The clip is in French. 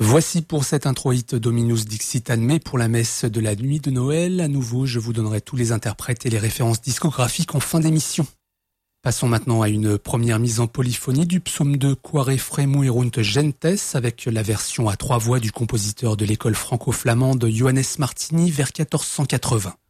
Voici pour cette introïte Dominus Dixit Adme pour la messe de la nuit de Noël. À nouveau, je vous donnerai tous les interprètes et les références discographiques en fin d'émission. Passons maintenant à une première mise en polyphonie du psaume 2 Quare Fremuerunt Gentes avec la version à 3 voix du compositeur de l'école franco-flamande Johannes Martini vers 1480.